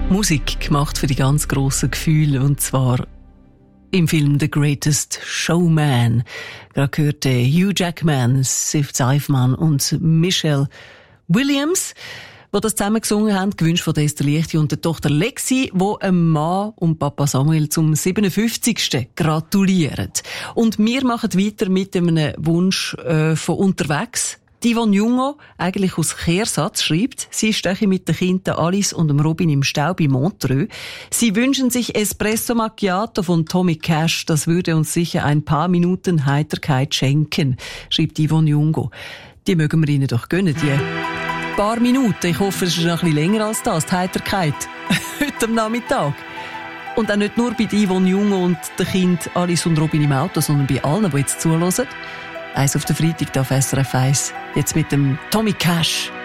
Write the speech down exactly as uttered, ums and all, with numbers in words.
Musik gemacht für die ganz grossen Gefühle, und zwar im Film The Greatest Showman. Gerade gehört Hugh Jackman, Sif Seifman und Michelle Williams, die das zusammen gesungen haben, gewünscht von Esther Liechti und der Tochter Lexi, wo einem Mann und Papa Samuel zum siebenundfünfzigsten gratulieren. Und wir machen weiter mit einem Wunsch äh, von unterwegs. Die Yvonne Jungo, eigentlich aus Kehrsatz, schreibt, sie steche mit den Kindern Alice und dem Robin im Stau bei Montreux. Sie wünschen sich Espresso Macchiato von Tommy Cash. Das würde uns sicher ein paar Minuten Heiterkeit schenken, schreibt Yvonne Jungo. Die mögen wir ihnen doch gönnen, die paar Minuten. Ich hoffe, es ist noch ein bisschen länger als das, die Heiterkeit. Heute am Nachmittag. Und auch nicht nur bei Yvonne Jungo und den Kindern Alice und Robin im Auto, sondern bei allen, die jetzt zuhören. Eins auf den Freitag auf S R F eins. Jetzt mit dem Tommy Cash.